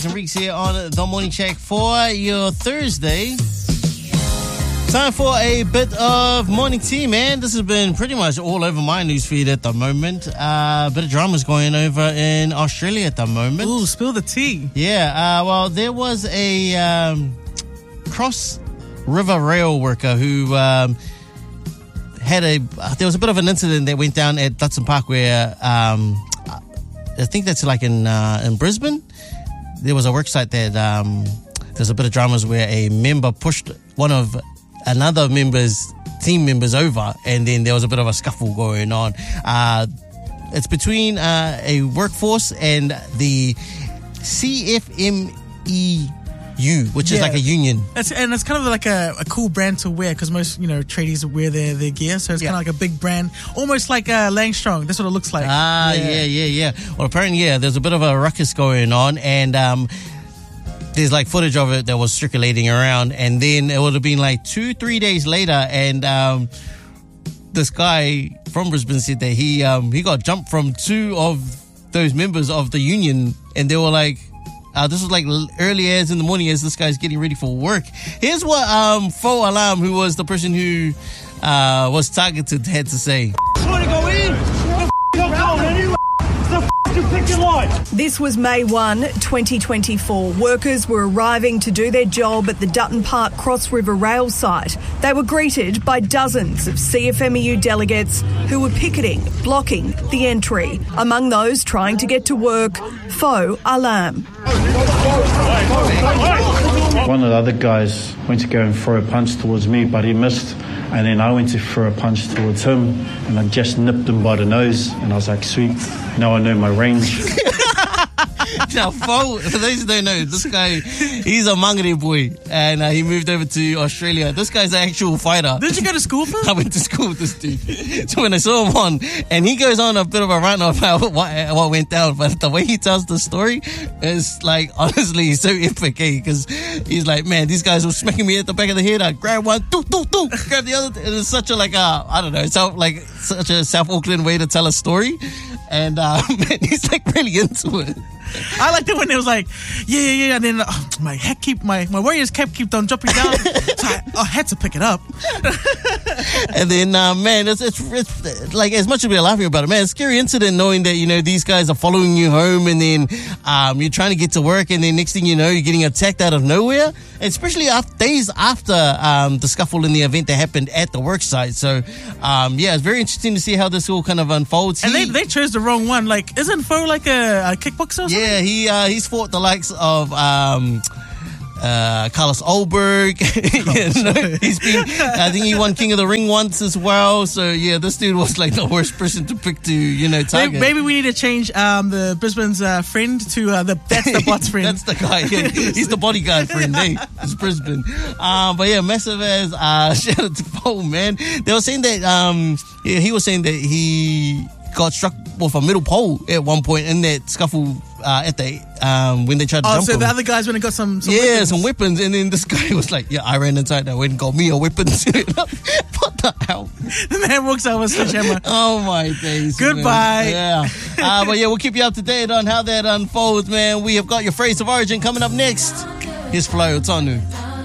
Jazz and Reeks here on The Morning Check for your Thursday. Time for a bit of morning tea, man. This has been pretty much all over my newsfeed at the moment. A bit of drama's going over in Australia at the moment. Ooh, spill the tea. Yeah, well, there was a Cross River rail worker who there was a bit of an incident that went down at Dutton Park where I think that's like in Brisbane. There was a worksite that there's a bit of dramas where a member pushed one of another team members over, and then there was a bit of a scuffle going on. It's between a workforce and the CFMEU, which is like a union. It's kind of like a cool brand to wear, because most tradies wear their gear, so it's kind of like a big brand, almost like Langstrong. That's what it looks like. Yeah. Well, apparently, there's a bit of a ruckus going on, and there's like footage of it that was circulating around, and then it would have been like 2-3 days later, and this guy from Brisbane said that he got jumped from two of those members of the union, and they were like, this was like early as in the morning as this guy's getting ready for work. Here's what Faux Alarm, who was the person who was targeted, had to say. Want to go in? You're going anyway. So you pick your line. This was May 1, 2024. Workers were arriving to do their job at the Dutton Park Cross River rail site. They were greeted by dozens of CFMEU delegates who were picketing, blocking the entry. Among those trying to get to work, Faux Alarm. One of the other guys went to go and throw a punch towards me, but he missed. And then I went to throw a punch towards him, and I just nipped him by the nose. And I was like, sweet, now I know my range. Now, for those who don't know, this guy, he's a Mangere boy, and he moved over to Australia. This guy's an actual fighter. Did you go to school for him? I went to school with this dude. So when I saw him on, and he goes on a bit of a rant about what went down, but the way he tells the story is like, honestly, so epic, because he's like, man, these guys were smacking me at the back of the head. I grab one, grab the other. It was such a I don't know, it's like such a South Auckland way to tell a story, and man, he's like really into it. I liked it when it was like, yeah, and then my Warriors kept on jumping down, so I had to pick it up. And then, man, it's like, as much as we're laughing about it, man, it's a scary incident knowing that, these guys are following you home, and then you're trying to get to work, and then next thing you know, you're getting attacked out of nowhere, especially days after the scuffle in the event that happened at the work site. So, it's very interesting to see how this all kind of unfolds. And they chose the wrong one. Like, isn't Faux like a kickboxer or something? Yeah, he's fought the likes of Carlos Ulberg. He's been, I think he won King of the Ring once as well. So yeah, this dude was like the worst person to pick to target. Maybe we need to change the Brisbane's friend to that's the bot's friend. That's the guy. Yeah. He's the bodyguard friend. It's Brisbane. But yeah, massive as shout out to Paul, man. They were saying that he was saying that he got struck with a middle pole at one point in that scuffle at the when they tried to jump so him. the other guys went and got some weapons. Some weapons, and then this guy was like, I ran inside, I went and got me a weapon. What the hell? The man walks out with a sledgehammer. Oh my days. Goodbye. Man. Yeah. But yeah, we'll keep you up to date on how that unfolds, man. We have got your phrase of origin coming up next. Here's Fly Otonu.